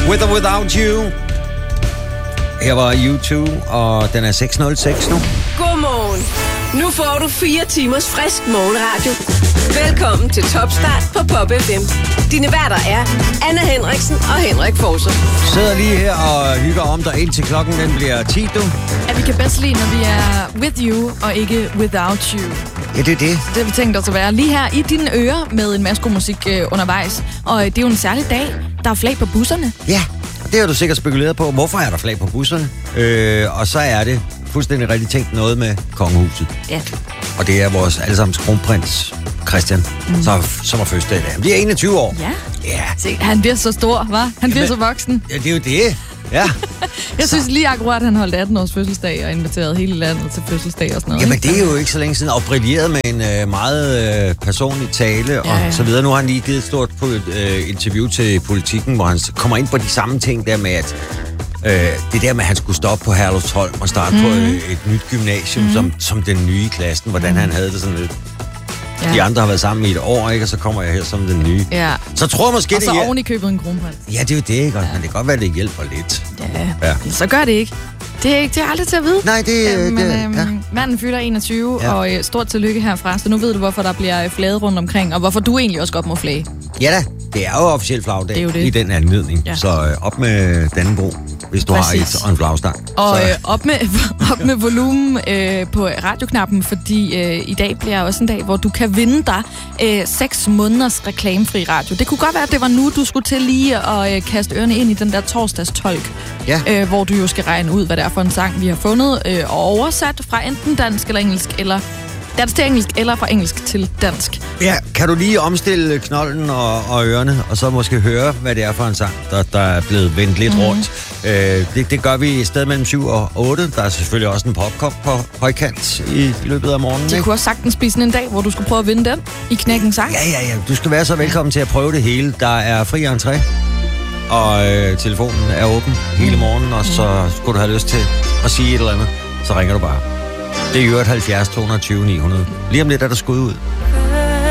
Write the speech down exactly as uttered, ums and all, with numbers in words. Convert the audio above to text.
With or Without You. Her var U to, og den er seks nul seks nu. Godmorgen. Nu får du fire timers frisk morgenradio. Velkommen til Topstart på Pop F M. Dine værter er Anna Henriksen og Henrik Forser. Sidder lige her og hygger om dig indtil klokken den bliver ti, du. Ja, vi kan bedst lide, når vi er with you og ikke without you. Ja, det er det. Det har vi tænkt os at være lige her i dine ører med en masse god musik øh, undervejs. Og øh, det er jo en særlig dag. Der er flag på busserne. Ja, det har du sikkert spekuleret på. Hvorfor er der flag på busserne? Øh, og så er det fuldstændig rigtig tænkt noget med kongehuset. Ja. Og det er vores allesammens kronprins, Christian, mm. så, som har fødselsdag i dag. Han bliver enogtyve år. Ja. Ja. Se, han bliver så stor, hva'? Han bliver Jamen, så voksen. Ja, det er jo det. Ja. Jeg synes lige akkurat, han holdt atten års fødselsdag og inviteret hele landet til fødselsdag og sådan noget. Jamen, det er jo ikke så længe siden, og brilleret med en øh, meget øh, personlig tale og ja, ja. så videre. Nu har han lige givet et stort øh, interview til Politikken, hvor han kommer ind på de samme ting der med, at øh, det der med, at han skulle stoppe på Herlufsholm og starte mm. på øh, et nyt gymnasium mm. som, som den nye i klassen, hvordan mm. han havde det sådan lidt. Ja. De andre har været sammen i et år, ikke? Og så kommer jeg her som den nye. Ja. Så tror jeg måske, og så det oven i købet en kronprins. Ja, det er jo det, ikke? Ja. Men det kan godt være, det hjælper lidt. Ja, ja. Så gør det ikke. Det er ikke det er aldrig til at vide. Nej, det er... Ja, men det, øhm, ja. manden fylder enogtyve, ja. Og øh, stort tillykke herfra. Så nu ved du, hvorfor der bliver flaget rundt omkring, og hvorfor du egentlig også godt må flage. Ja da, det er jo officielt flagdag det er jo det. I den anledning. Ja. Så øh, op med Dannebro, hvis du Præcis. har et og en flagstang. Og så, øh, op med, op med volumen øh, på radioknappen, fordi øh, i dag bliver også en dag, hvor du kan vinde dig øh, seks måneders reklamefri radio. Det kunne godt være, at det var nu, du skulle til lige at øh, kaste ørerne ind i den der torsdagstolk, ja. øh, hvor du jo skal regne ud, hvad det er for en sang, vi har fundet øh, og oversat fra enten dansk eller engelsk, eller dansk til engelsk, eller fra engelsk til dansk. Ja, kan du lige omstille knolden og, og ørerne, og så måske høre, hvad det er for en sang, der, der er blevet vendt lidt mm-hmm. rundt. Øh, det, det gør vi i stedet mellem syv og otte. Der er selvfølgelig også en popkop på højkant i, i løbet af morgenen. Det ikke? Kunne også sagtens spise en dag, hvor du skulle prøve at vinde den i Knækken Sang. Ja, ja, ja. Du skal være så velkommen til at prøve det hele. Der er fri entré, og øh, telefonen er åben hele morgenen, og så skulle du have lyst til at sige et eller andet, så ringer du bare. Det er jo halvfjerds to tyve ni hundrede. Lige om lidt er der skud ud.